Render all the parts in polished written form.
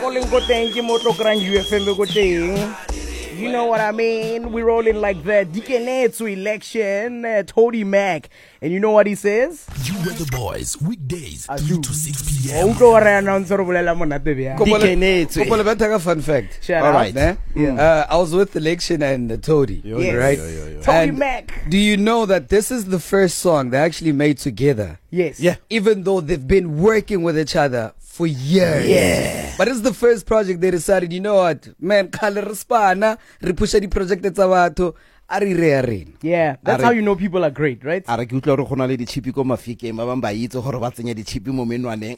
You know what I mean? We're rolling like the Dikenetsu election, Tony Mac. And you know what he says? You were the boys, weekdays, 3 to 6 p.m. Fun fact. Shout All out. right. I was with Election and Toady, Yes. right? Tony And Mac. do you know that this is the first song they actually made together? Yes. Yeah. Even though they've been working with each other for years. Yeah. But it's the first project they decided, you know what, man, kale re spana, re pusha di project tsa batho, a re ire arena. Yeah. That's how you know people are great, right? A re ke utlwa re gona le di-chipi ko mafikeng ba bang ba itse gore ba tsenya di-chipi mo menwaneng.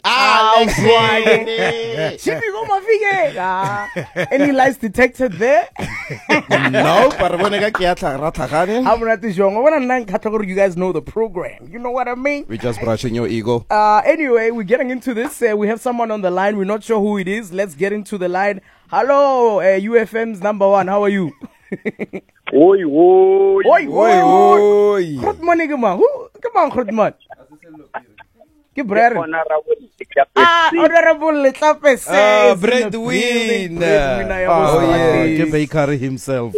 Any lies detected there? No, pa re bone ka ke ya ra tlhagane. You guys know the program. You know what I mean? We just brushing your ego. Anyway, we're getting into this. We have someone on the line. We're not sure who it is. Let's get into the line. Hello, UFM's number one. How are you? Oi. Grootman, come on, Grootman. Give Brad. Honorable Letlape says. Breadwinner. Oh, yeah. yes. Ke Baker himself.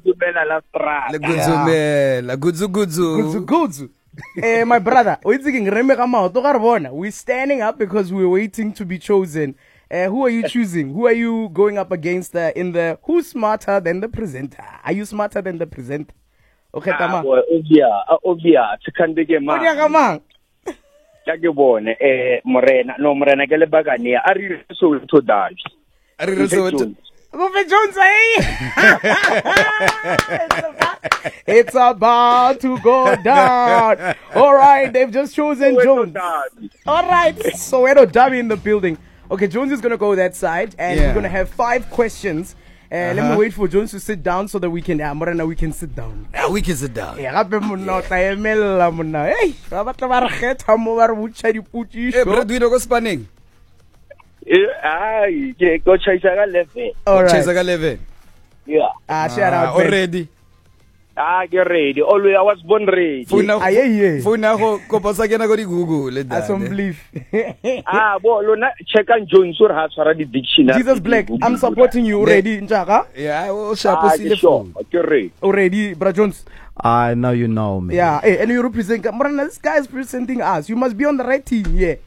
Gudzu. My brother, we're standing up because we're waiting to be chosen. Who are you choosing? Who are you going up against in the who's smarter than the presenter? Are you smarter than the presenter? Okay, Tama. Obia, tsikandike ma. Come Ke bone morena ke le bagane a re so to dance. Go for Jones, It's about to go down. All right, they've just chosen Jones. All right, Soweto Derby in the building. Okay, Jones is going to go that side, and we're going to have 5 questions. Let me wait for Jones to sit down so that we can, Morena, we can sit down. Yeah, we can sit down. Hey, Breadwinner go spanning. Ai, ke go chaisa ka lefe. all right. Chesa ka 11. Yeah. Shout out, man. Already. Get ready. Always I was born ready. Phone yeah. go kopa kena go di Google. I don't believe. Bo lona check on Jones or has already dictionary. Jesus Black, I'm supporting you already, Njaka. Yeah, o shapo sile sure. phone. Get ready. Already, Bra Jones. I know you know me. Yeah, hey, and you represent Morena, this guy is presenting us. You must be on the right team, yeah.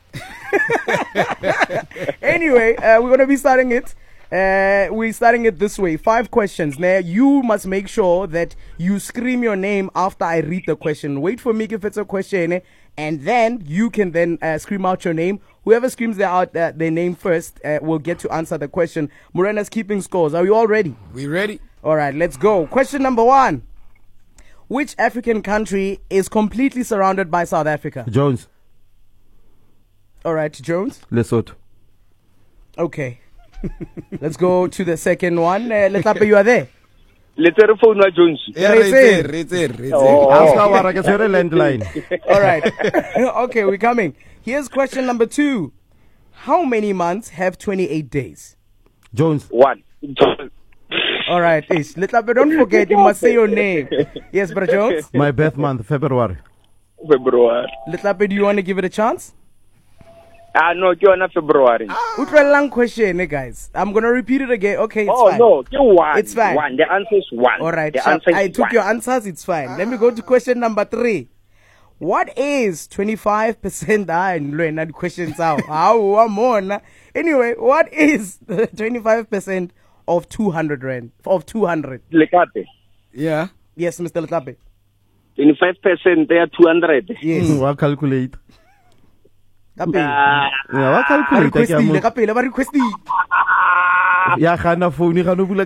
Anyway, we're gonna be starting it. We're starting it this way. 5 questions. Now you must make sure that you scream your name after I read the question. Wait for me if it's a question, and then you can then scream out your name. Whoever screams their name first will get to answer the question. Morena's keeping scores. Are you all ready? We ready? All right, let's go. Question number 1. Which African country is completely surrounded by South Africa? Jones. All right, Jones. Lesotho. Okay. Let's go to the second one. Letlape, you are there. Let's phone na Jones. Yeah, Right there. right there. Aska wara ke tsere landline. All right. Okay, we're coming. Here's question number 2. How many months have 28 days? Jones. 1. All right, Ish. Letlape, don't forget, you must say your name. Yes, Bra Jones. My birth month, February. February. Letlape, do you want to give it a chance? No, ke on February. Long question, guys. I'm going to repeat it again. Okay, it's fine. No, ke 1. It's fine. 1. The answer is 1. All right, The answer is I took 1. your answers. It's fine. Let me go to question number 3. What is 25%? And questions out. Anyway, what is 25% of 200 rand? Of 200? Lekate. Yeah. Yes, Mr. Letlape. 25% they are 200. Yes. Wa calculate. Kape. Yeah, wa calculate. Requesting. Ya gana phone ga no bula